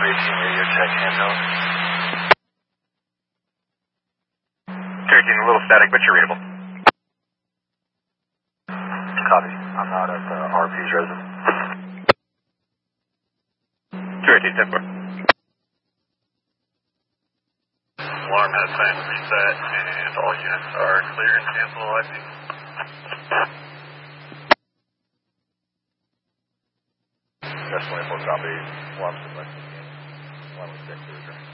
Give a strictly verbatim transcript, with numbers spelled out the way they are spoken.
eighteen, your check hands out. two eighteen, a little static, but you're readable. Copy. I'm out at the R P's residence. two eighteen, ten four. Alarm has time to reset, and all units are clear and cancel I P. That's twenty-four copy. Alarm's been left. Alarm was checked through.